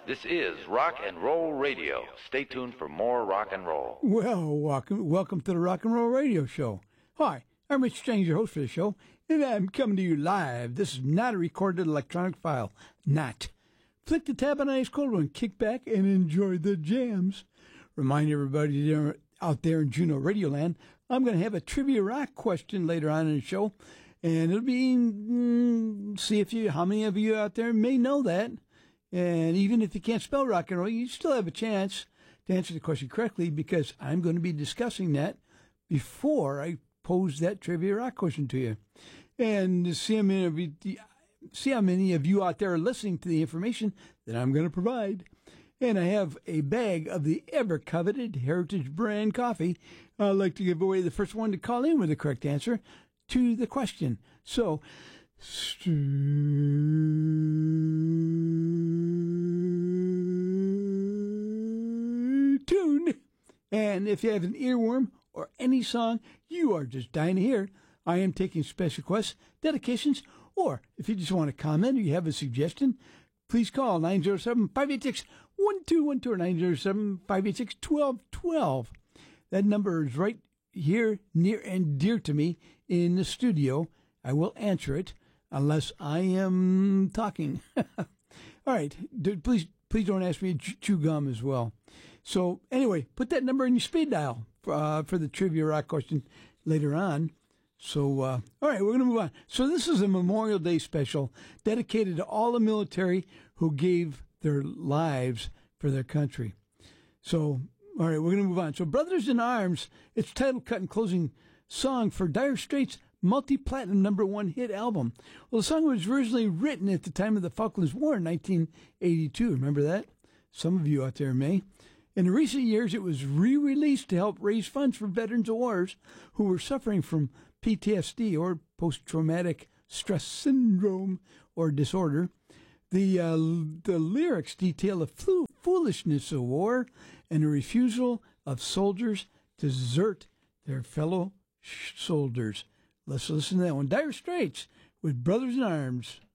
This is Rock and Roll Radio. Stay tuned for more rock and roll. Well, welcome to the Rock and Roll Radio Show. Hi, I'm Rich Strange, your host for the show, and I'm coming to you live. This is not a recorded electronic file. Not. Flick the tab on an ice cold one, kick back, and enjoy the jams. Remind everybody out there in Juno Radio Land, I'm going to have a trivia rock question later on in the show, and it'll be, see how many of you out there may know that. And even if you can't spell rock and roll, you still have a chance to answer the question correctly, because I'm going to be discussing that before I pose that trivia rock question to you. And see how many of you out there are listening to the information that I'm going to provide. And I have a bag of the ever-coveted Heritage Brand coffee. I'd like to give away the first one to call in with the correct answer to the question. So, tuned. And if you have an earworm or any song you are just dying to hear, I am taking special requests, dedications, or if you just want to comment or you have a suggestion, please call 907-586-1212 or 907-586-1212. That number is right here, near and dear to me in the studio. I will answer it unless I am talking. All right. Please don't ask me to chew gum as well. So anyway, put that number in your speed dial for the trivia rock question later on. So, all right, we're going to move on. So this is a Memorial Day special dedicated to all the military who gave their lives for their country. So, all right, we're going to move on. So Brothers in Arms, its title cut and closing song for Dire Straits' multi-platinum #1 hit album. Well, the song was originally written at the time of the Falklands War in 1982. Remember that? Some of you out there may. In recent years, it was re-released to help raise funds for veterans of wars who were suffering from PTSD, or post-traumatic stress syndrome or disorder. The lyrics detail the foolishness of war and the refusal of soldiers to desert their fellow soldiers. Let's listen to that one. Dire Straits with Brothers in Arms.